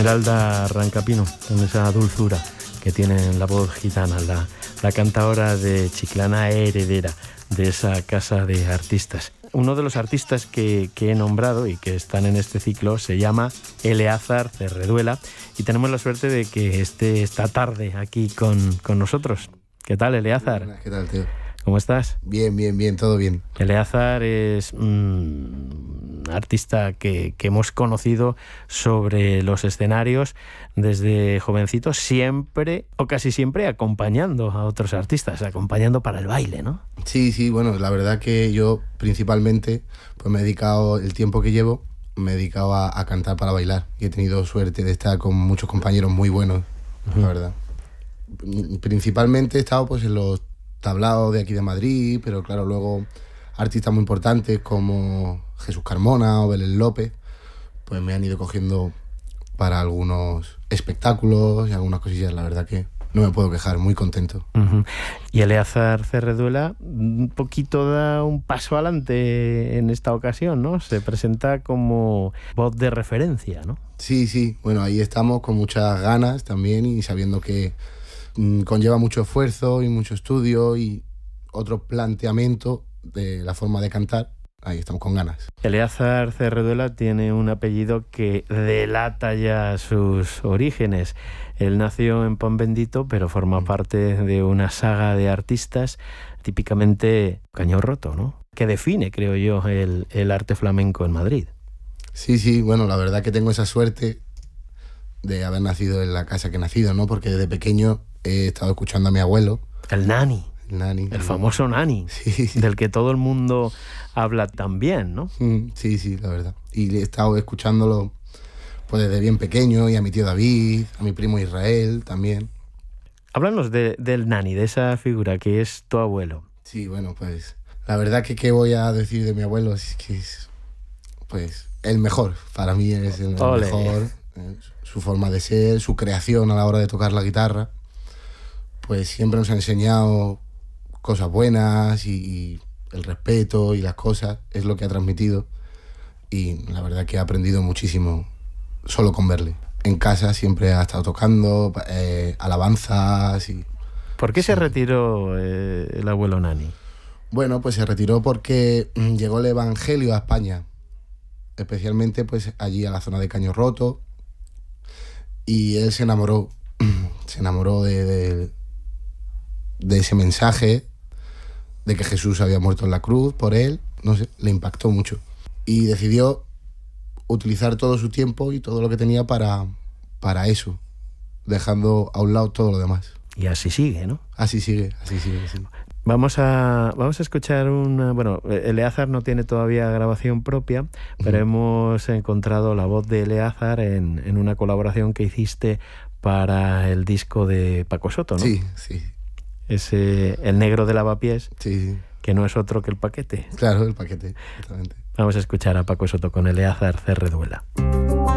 Esmeralda Rancapino, con esa dulzura que tiene en la voz gitana, la cantadora de Chiclana, heredera de esa casa de artistas. Uno de los artistas que he nombrado y que están en este ciclo se llama Eleazar Cerreduela, y tenemos la suerte de que esté esta tarde aquí con nosotros. ¿Qué tal, Eleazar? Buenas, ¿qué tal, tío? ¿Cómo estás? Bien, todo bien. Eleazar es un artista que hemos conocido sobre los escenarios desde jovencito, siempre o casi siempre acompañando a otros artistas, acompañando para el baile, ¿no? Sí, bueno, la verdad que yo principalmente pues me he dedicado, el tiempo que llevo, me he dedicado a cantar para bailar, y he tenido suerte de estar con muchos compañeros muy buenos, la verdad. Principalmente he estado pues en los tablados de aquí de Madrid, pero claro, luego artistas muy importantes como Jesús Carmona o Belén López, pues me han ido cogiendo para algunos espectáculos y algunas cosillas. La verdad que no me puedo quejar, muy contento. Uh-huh. Y Eleazar Cerreduela un poquito da un paso adelante en esta ocasión, ¿no? Se presenta como voz de referencia, ¿no? Sí, bueno, ahí estamos con muchas ganas también, y sabiendo que conlleva mucho esfuerzo y mucho estudio y otro planteamiento de la forma de cantar. Ahí estamos con ganas. Eleazar Cerreduela tiene un apellido que delata ya sus orígenes. Él nació en Pan Bendito, pero forma parte de una saga de artistas típicamente Caño Roto, ¿no? Que define, creo yo, el arte flamenco en Madrid. Sí, bueno, la verdad que tengo esa suerte de haber nacido en la casa que he nacido, ¿no? Porque desde pequeño he estado escuchando a mi abuelo. El Nani. El famoso Nani, sí. Del que todo el mundo habla tan bien, ¿no? Sí, la verdad. Y he estado escuchándolo pues desde bien pequeño, y a mi tío David, a mi primo Israel también. Háblanos del Nani, de esa figura que es tu abuelo. Sí, bueno, pues la verdad que qué voy a decir de mi abuelo es que es pues el mejor. Para mí es el mejor. Su forma de ser, su creación a la hora de tocar la guitarra, pues siempre nos ha enseñado cosas buenas, y el respeto y las cosas es lo que ha transmitido, y la verdad que he aprendido muchísimo solo con verle. En casa siempre ha estado tocando alabanzas y... ¿Por qué se retiró el abuelo Nani? Bueno, pues se retiró porque llegó el evangelio a España, especialmente pues allí a la zona de Caño Roto, y él se enamoró de ese mensaje de que Jesús había muerto en la cruz por él, no sé, le impactó mucho. Y decidió utilizar todo su tiempo y todo lo que tenía para eso, dejando a un lado todo lo demás. Y así sigue, ¿no? Así sigue, sí. Vamos a escuchar una... Bueno, Eleazar no tiene todavía grabación propia, pero hemos encontrado la voz de Eleazar en una colaboración que hiciste para el disco de Paco Soto, ¿no? Sí. Ese El negro de lavapiés, Sí. Que no es otro que el Paquete. Claro, el Paquete, exactamente. Vamos a escuchar a Paco Soto con Eleazar Cerreduela.